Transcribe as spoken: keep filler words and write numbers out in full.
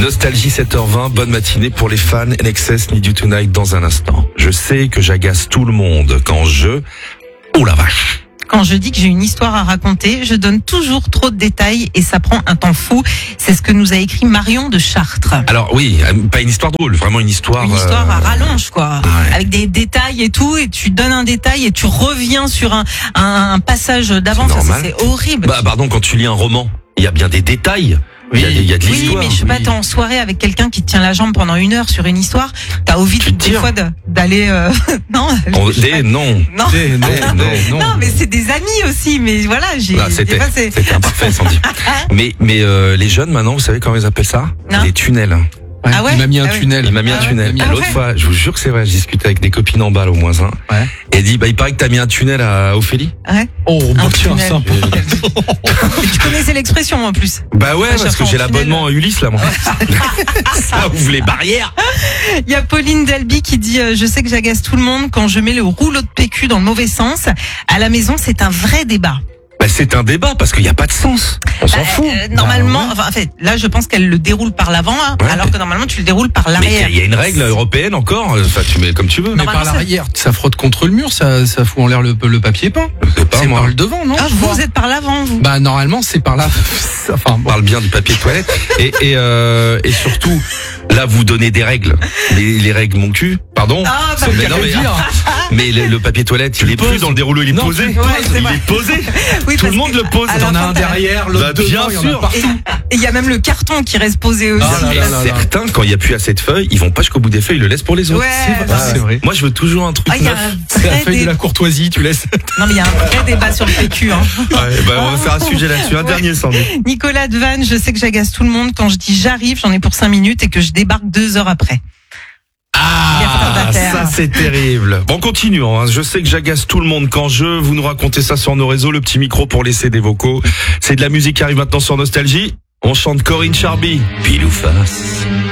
Nostalgie sept heures vingt, bonne matinée pour les fans. N X S Need You Tonight dans un instant. Je sais que j'agace tout le monde quand je... Oh la vache! Quand je dis que j'ai une histoire à raconter, je donne toujours trop de détails et ça prend un temps fou. C'est ce que nous a écrit Marion de Chartres. Alors oui, pas une histoire drôle, vraiment une histoire... Une histoire euh... à rallonge, quoi. Ouais. Avec des détails et tout, et tu donnes un détail et tu reviens sur un, un, un passage d'avant. C'est Ça, normal. c'est horrible. Bah pardon, quand tu lis un roman, il y a bien des détails. Il y a, il y a de Oui, l'histoire. mais je sais pas, t'es en soirée avec quelqu'un qui te tient la jambe pendant une heure sur une histoire, t'as envie Tu des tires. fois de- d'aller... Euh... non, On- je sais des, pas. non. Non. Des, non, non. Non, mais c'est des amis aussi, mais voilà, j'ai... Là, des c'était, fois, c'est- c'était imparfait, Sandy. mais mais euh, les jeunes maintenant, vous savez comment ils appellent ça? Non. Les tunnels. Ah ouais Il m'a mis un Ah ouais. tunnel. Il m'a mis un Ah ouais. tunnel. Il Et m'a mis un l'autre ouais. fois, je vous jure que c'est vrai, je discutais avec des copines en balle au moins un. Ouais. Et elle dit, bah il paraît que t'as mis un tunnel à Ophélie. Ouais. Oh, bah Un tiens, tunnel. sympa. Mais tu connaissais l'expression en plus. Bah ouais, Ouais, parce cherche que en j'ai tunnel. l'abonnement à Ulysse là, moi. Ça ouvre les barrières. Il y a Pauline Delby qui dit euh, je sais que j'agace tout le monde quand je mets le rouleau de P Q dans le mauvais sens. À la maison, c'est un vrai débat. Bah c'est un débat parce qu'il n'y a pas de sens. On s'en Bah, fout. euh, normalement, enfin, en fait, là, je pense qu'elle le déroule par l'avant, hein, Ouais, alors mais- que normalement, tu le déroules par Mais l'arrière. il y a une règle européenne encore. Enfin, tu mets comme tu veux. Mais Normalement, par ça- l'arrière, ça frotte contre le mur, ça, ça fout en l'air le, le papier peint. C'est pas C'est moi. par le devant, non Ah, je vous, crois. vous êtes par l'avant, vous. Bah normalement c'est par là. Enfin On bon. parle bien du papier toilette. Et et euh, et surtout, là, vous donnez des règles. Les, les règles, mon cul. Pardon. Ah, bah, mais non, mais, mais le, le papier toilette, il est plus dans le dérouleau, il est Non, posé. tu le poses, c'est il vrai. est posé. Oui, Tout le parce monde que- le pose. à la T'en as fin, un t'as- derrière, l'autre Bah, devant, bien il y en a sûr. partout. Et il y a même le carton qui reste posé aussi. Ah là Et là là là. certains, quand il n'y a plus assez de feuilles, ils vont pas jusqu'au bout des feuilles, ils le laissent pour les autres. Ouais, C'est non, vrai, c'est vrai. Moi, je veux toujours un truc Ah, il y a neuf. un C'est la vrai feuille de dé- la courtoisie, tu laisses. Non, mais il y a un vrai débat sur le P Q, hein. Ouais, bah, on va faire un sujet là-dessus. Un Ouais. dernier, Sandy. Nicolas Devanne, je sais que j'agace tout le monde quand je dis j'arrive, j'en ai pour cinq minutes et que je débarque deux heures après. Ah, ça c'est terrible. Bon, continuons. Hein. Je sais que j'agace tout le monde quand je. Vous nous racontez ça sur nos réseaux. Le petit micro pour laisser des vocaux. C'est de la musique qui arrive maintenant sur Nostalgie. On chante Corinne Charby. Pile ou face.